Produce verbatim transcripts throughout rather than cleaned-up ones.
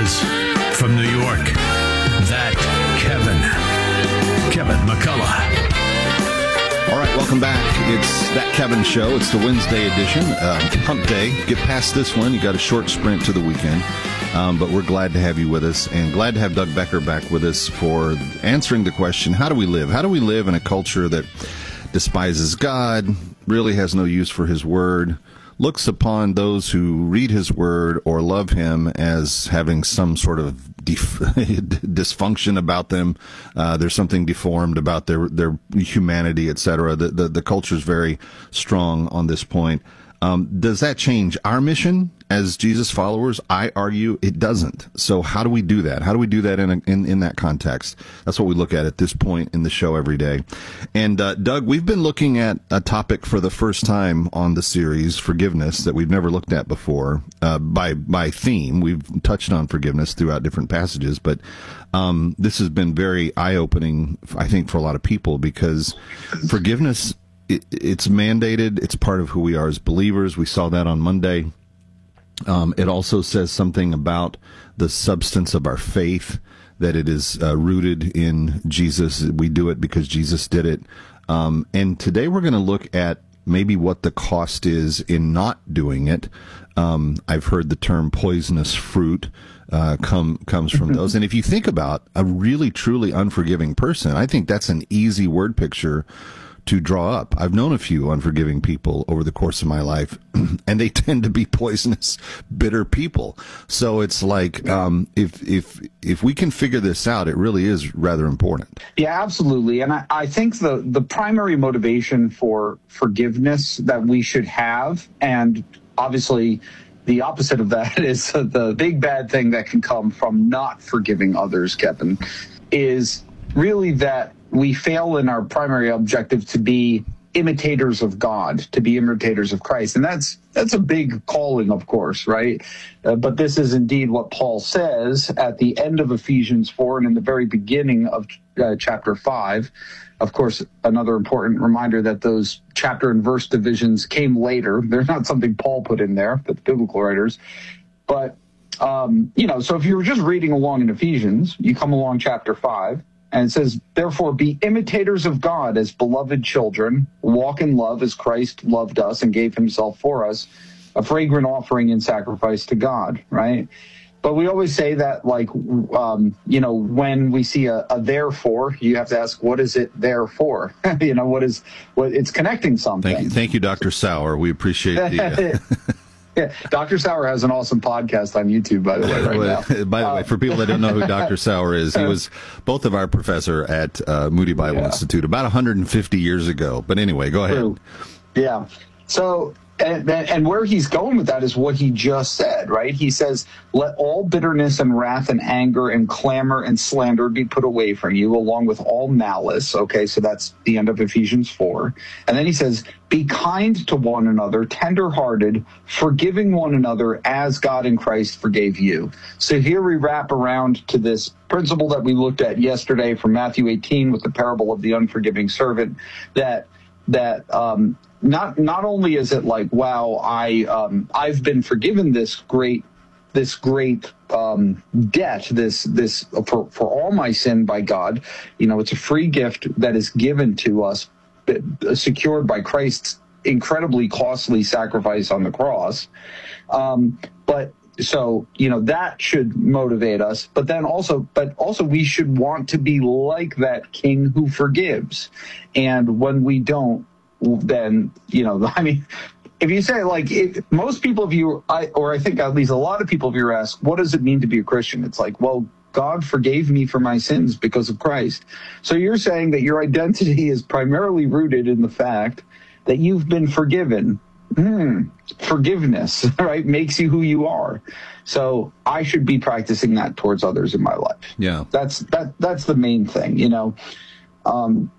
is, from New York, that Kevin. Kevin McCullough. All right, welcome back. It's That Kevin Show. It's the Wednesday edition, uh, hump day. Get past this one. You got a short sprint to the weekend. Um, but we're glad to have you with us, and glad to have Doug Becker back with us for answering the question, how do we live? How do we live in a culture that despises God, really has no use for his word, looks upon those who read his word or love him as having some sort of def- dysfunction about them. Uh, there's something deformed about their, their humanity, et cetera. The, the, the culture is very strong on this point. Um, does that change our mission as Jesus followers? I argue it doesn't. So how do we do that? How do we do that in a, in, in that context? That's what we look at at this point in the show every day. And uh, Doug, we've been looking at a topic for the first time on the series, forgiveness, that we've never looked at before. Uh, by by theme, we've touched on forgiveness throughout different passages, but um, this has been very eye-opening, I think, for a lot of people, because forgiveness, It, it's mandated. It's part of who we are as believers. We saw that on Monday. Um, it also says something about the substance of our faith, that it is uh, rooted in Jesus. We do it because Jesus did it. Um, and today we're going to look at maybe what the cost is in not doing it. Um, I've heard the term poisonous fruit uh, come comes from those. And if you think about a really, truly unforgiving person, I think that's an easy word picture to draw up. I've known a few unforgiving people over the course of my life, and they tend to be poisonous, bitter people. So it's like, um, if if if we can figure this out, it really is rather important. Yeah, absolutely. And I, I think the, the primary motivation for forgiveness that we should have, and obviously the opposite of that is the big bad thing that can come from not forgiving others, Kevin, is really that we fail in our primary objective to be imitators of God, to be imitators of Christ. And that's that's a big calling, of course, right? Uh, but this is indeed what Paul says at the end of Ephesians four and in the very beginning of uh, chapter five. Of course, another important reminder that those chapter and verse divisions came later. They're not something Paul put in there, but the biblical writers. But, um, you know, so if you were just reading along in Ephesians, you come along chapter five, and it says, therefore, be imitators of God as beloved children, walk in love as Christ loved us and gave himself for us, a fragrant offering and sacrifice to God, right? But we always say that, like, um, you know, when we see a, a therefore, you have to ask, what is it there for? you know, what is, what it's connecting something. Thank you, thank you, Doctor Sauer. We appreciate the... Uh... Yeah, Doctor Sauer has an awesome podcast on YouTube, by the way, right now. By the uh, way, for people that don't know who Doctor Sauer is, he was both of our professor at uh, Moody Bible yeah. Institute about one hundred fifty years ago. But anyway, go ahead. True. Yeah. So, and, and where he's going with that is what he just said, right? He says, let all bitterness and wrath and anger and clamor and slander be put away from you, along with all malice. Okay, so that's the end of Ephesians four. And then he says, be kind to one another, tenderhearted, forgiving one another as God in Christ forgave you. So here we wrap around to this principle that we looked at yesterday from Matthew eighteen with the parable of the unforgiving servant, that that um, not not only is it like, wow, I um, I've been forgiven this great this great um, debt, this this for, for all my sin by God. You know, it's a free gift that is given to us, secured by Christ's incredibly costly sacrifice on the cross. Um, but so, you know, that should motivate us. But then also, but also we should want to be like that king who forgives. And when we don't, then, you know, I mean, if you say, like, if most people of you, I, or I think at least a lot of people of you ask, what does it mean to be a Christian? It's like, well, God forgave me for my sins because of Christ. So you're saying that your identity is primarily rooted in the fact that you've been forgiven. Hmm. Forgiveness, right, makes you who you are. So I should be practicing that towards others in my life. Yeah. That's that. That's the main thing, you know. Um,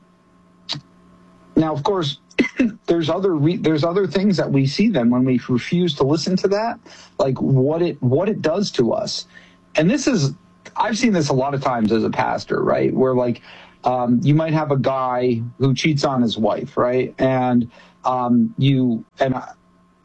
now, of course, there's other re- there's other things that we see then when we refuse to listen to that, like what it what it does to us. And this is, I've seen this a lot of times as a pastor, right? Where like um, you might have a guy who cheats on his wife, right? And um, you and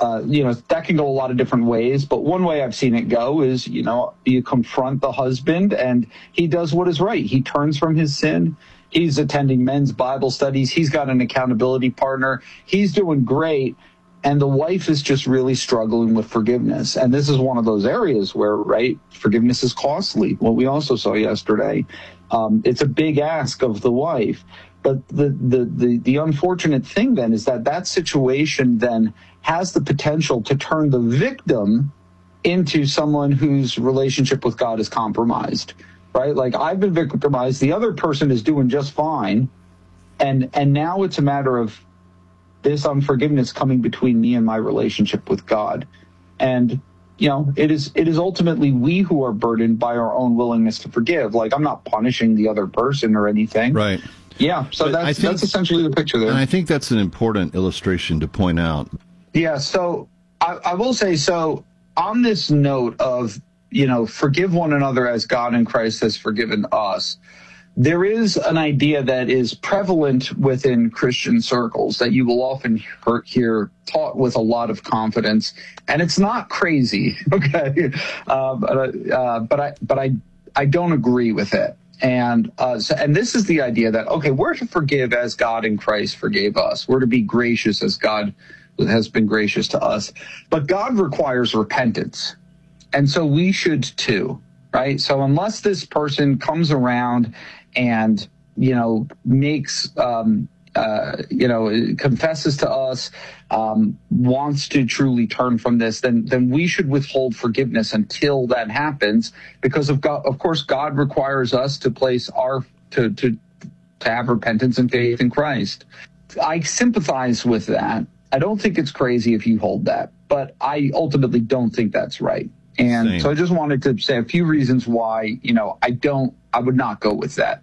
uh, you know, that can go a lot of different ways. But one way I've seen it go is, you know, you confront the husband and he does what is right. He turns from his sin. He's attending men's Bible studies. He's got an accountability partner. He's doing great. And the wife is just really struggling with forgiveness. And this is one of those areas where, right, forgiveness is costly. What we also saw yesterday. Um, it's a big ask of the wife. But the, the, the, the unfortunate thing then is that that situation then has the potential to turn the victim into someone whose relationship with God is compromised, right? Like, I've been victimized. The other person is doing just fine. And, and now it's a matter of this unforgiveness coming between me and my relationship with God. And, you know, it is it is ultimately we who are burdened by our own willingness to forgive. Like, I'm not punishing the other person or anything. Right. Yeah, so But I that's think- that's essentially the picture there. And I think that's an important illustration to point out. Yeah, so I, I will say, so on this note of, you know, forgive one another as God in Christ has forgiven us, there is an idea that is prevalent within Christian circles that you will often hear, hear taught with a lot of confidence, and it's not crazy, okay? Uh, but uh, but I but I I don't agree with it, and uh, so, and this is the idea that, okay, we're to forgive as God in Christ forgave us. We're to be gracious as God has been gracious to us, but God requires repentance, and so we should too, right? So unless this person comes around and, you know, makes, um, uh, you know, confesses to us, um, wants to truly turn from this, then then we should withhold forgiveness until that happens, because of God, of course, God requires us to place our to to to have repentance and faith in Christ. I sympathize with that. I don't think it's crazy if you hold that, but I ultimately don't think that's right. And Same. so I just wanted to say a few reasons why, you know, I don't, I would not go with that.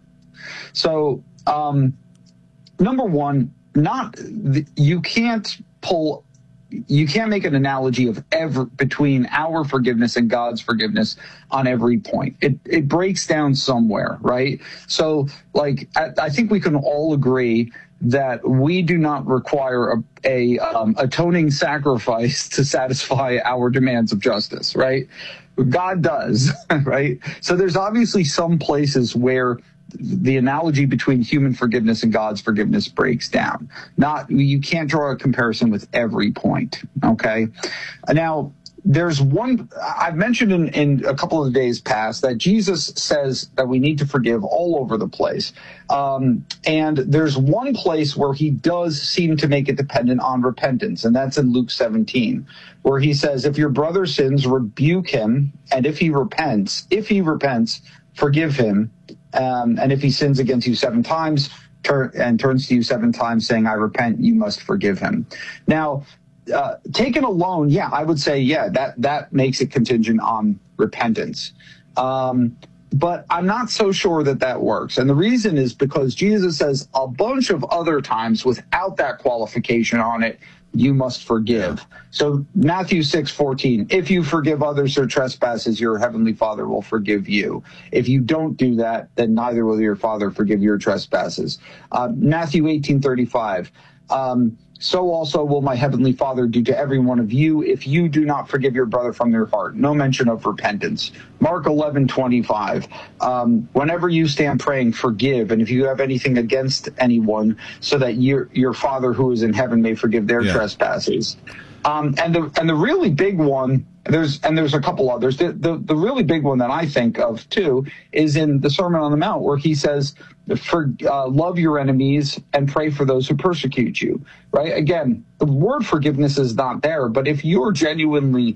So, um, number one, not, you can't pull, you can't make an analogy of ever between our forgiveness and God's forgiveness on every point. It, it breaks down somewhere, right? So, like, I, I think we can all agree that we do not require a, a um, atoning sacrifice to satisfy our demands of justice, right? God does, right? So there's obviously some places where the analogy between human forgiveness and God's forgiveness breaks down. Not, you can't draw a comparison with every point, okay? Now, there's one, I've mentioned in, in a couple of days past that Jesus says that we need to forgive all over the place. Um, and there's one place where he does seem to make it dependent on repentance, and that's in Luke seventeen, where he says, if your brother sins, rebuke him, and if he repents, if he repents, forgive him. Um, and if he sins against you seven times turn, and turns to you seven times saying, I repent, you must forgive him. Now, Uh, taken alone, yeah, I would say, yeah, that, that makes it contingent on repentance. Um, but I'm not so sure that that works. And the reason is because Jesus says a bunch of other times without that qualification on it, you must forgive. So Matthew six fourteen, if you forgive others their trespasses, your heavenly Father will forgive you. If you don't do that, then neither will your Father forgive your trespasses. Uh, Matthew eighteen thirty-five, um, so also will my heavenly Father do to every one of you if you do not forgive your brother from your heart. No mention of repentance. Mark eleven twenty-five. Um, whenever you stand praying, forgive. And if you have anything against anyone, so that your your Father who is in heaven may forgive their Yeah. trespasses. Um, and the and the really big one, there's and there's a couple others. The, the the really big one that I think of too is in the Sermon on the Mount, where he says, "For uh, love your enemies and pray for those who persecute you." Right? Again, the word forgiveness is not there, but if you're genuinely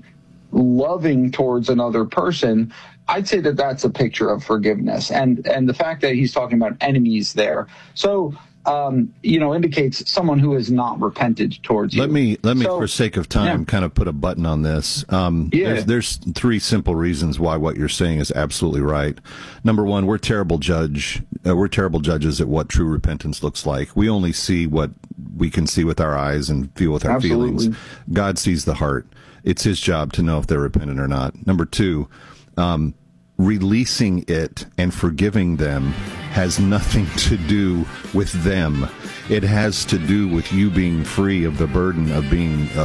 loving towards another person, I'd say that that's a picture of forgiveness. And and the fact that he's talking about enemies there, so. Um, you know, indicates someone who has not repented towards you. Let me, let me, So- for sake of time, yeah. kind of put a button on this. Um, Yeah. there's, there's three simple reasons why what you're saying is absolutely right. Number one, we're terrible judge. Uh, we're terrible judges at what true repentance looks like. We only see what we can see with our eyes and feel with our Absolutely. feelings. God sees the heart. It's his job to know if they're repentant or not. Number two, um, releasing it and forgiving them has nothing to do with them. It has to do with you being free of the burden of being